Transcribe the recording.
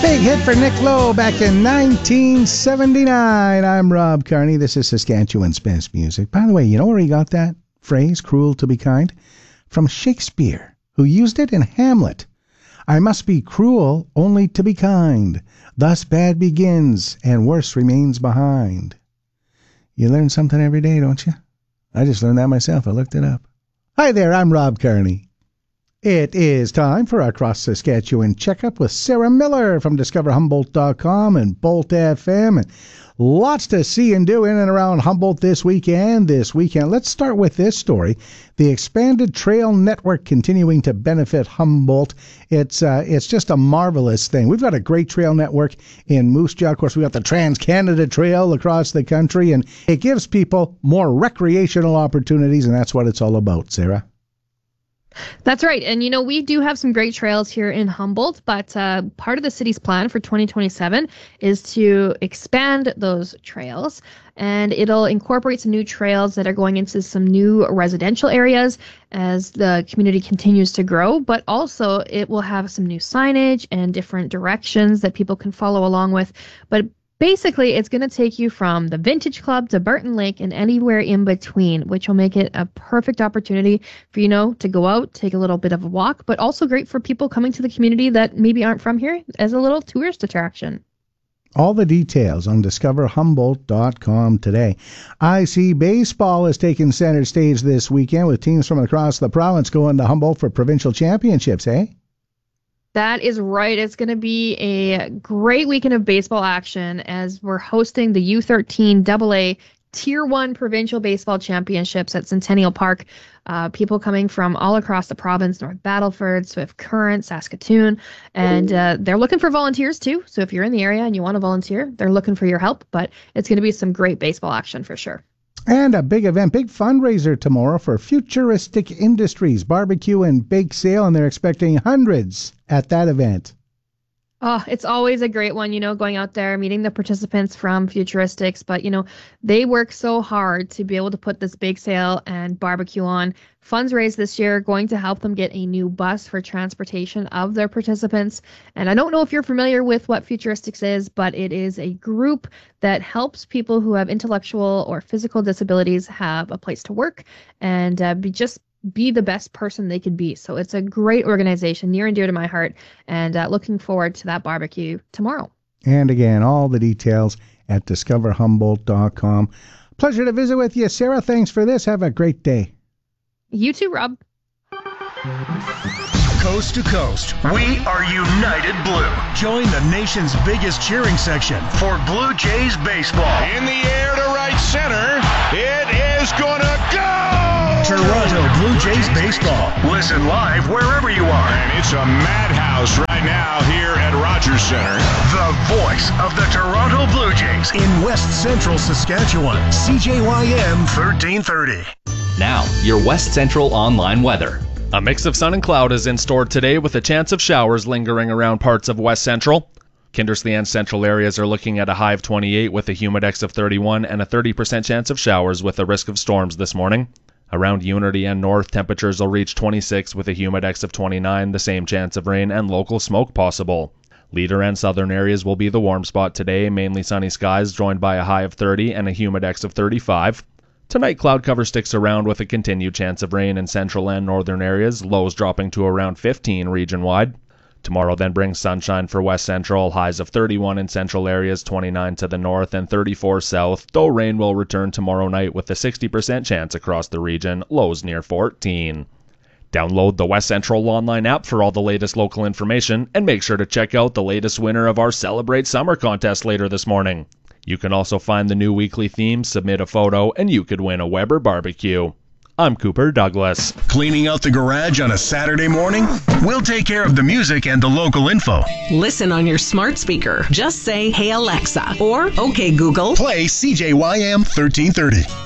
Big hit for Nick Lowe back in 1979. I'm Rob Carney. This is Saskatchewan's best music. By the way, you know where he got that phrase, cruel to be kind? From Shakespeare, who used it in Hamlet. I must be cruel only to be kind. Thus bad begins and worse remains behind. You learn something every day, don't you? I just learned that myself. I looked it up. Hi there, I'm Rob Carney. It is time for our Cross Saskatchewan checkup with Sarah Miller from DiscoverHumboldt.com and Bolt FM. And lots to see and do in and around Humboldt this weekend. Let's start with this story. The expanded trail network continuing to benefit Humboldt. It's just a marvelous thing. We've got a great trail network in Moose Jaw. Of course, we've got the Trans-Canada Trail across the country, and it gives people more recreational opportunities, and that's what it's all about, Sarah. That's right. And, you know, we do have some great trails here in Humboldt, but part of the city's plan for 2027 is to expand those trails, and it'll incorporate some new trails that are going into some new residential areas as the community continues to grow, but also it will have some new signage and different directions that people can follow along with. But basically, it's going to take you from the Vintage Club to Burton Lake and anywhere in between, which will make it a perfect opportunity for, you know, to go out, take a little bit of a walk, but also great for people coming to the community that maybe aren't from here as a little tourist attraction. All the details on DiscoverHumboldt.com today. IC Baseball has taken center stage this weekend with teams from across the province going to Humboldt for provincial championships, eh? That is right. It's going to be a great weekend of baseball action as we're hosting the U13 AA Tier 1 Provincial Baseball Championships at Centennial Park. People coming from all across the province, North Battleford, Swift Current, Saskatoon, and they're looking for volunteers too. So if you're in the area and you want to volunteer, they're looking for your help, but it's going to be some great baseball action for sure. And a big event, big fundraiser tomorrow for Futuristic Industries barbecue and bake sale, and they're expecting hundreds at that event. Oh, it's always a great one, you know, going out there, meeting the participants from Futuristics. But, you know, they work so hard to be able to put this bake sale and barbecue on. Funds raised this year going to help them get a new bus for transportation of their participants. And I don't know if you're familiar with what Futuristics is, but it is a group that helps people who have intellectual or physical disabilities have a place to work and be the best person they could be. So it's a great organization, near and dear to my heart, and looking forward to that barbecue tomorrow. And again, all the details at DiscoverHumboldt.com. Pleasure to visit with you, Sarah. Thanks for this. Have a great day. You too, Rob. Coast to coast, we are United Blue. Join the nation's biggest cheering section for Blue Jays baseball. In the air to right center, it is gonna go! Toronto Blue Jays baseball. Listen live wherever you are. And it's a madhouse right now here at Rogers Center. The voice of the Toronto Blue Jays in West Central Saskatchewan. CJYM 1330. Now, your West Central online weather. A mix of sun and cloud is in store today with a chance of showers lingering around parts of West Central. Kindersley and central areas are looking at a high of 28 with a humidex of 31 and a 30% chance of showers with a risk of storms this morning. Around Unity and North, temperatures will reach 26 with a humidex of 29, the same chance of rain and local smoke possible. Leader and southern areas will be the warm spot today, mainly sunny skies joined by a high of 30 and a humidex of 35. Tonight, cloud cover sticks around with a continued chance of rain in central and northern areas, lows dropping to around 15 region-wide. Tomorrow then brings sunshine for West Central, highs of 31 in central areas, 29 to the north, and 34 south, though rain will return tomorrow night with a 60% chance across the region, lows near 14. Download the West Central online app for all the latest local information, and make sure to check out the latest winner of our Celebrate Summer contest later this morning. You can also find the new weekly theme, submit a photo, and you could win a Weber barbecue. I'm Cooper Douglas. Cleaning out the garage on a Saturday morning? We'll take care of the music and the local info. Listen on your smart speaker. Just say, "Hey Alexa," or "Okay Google, play CJYM 1330."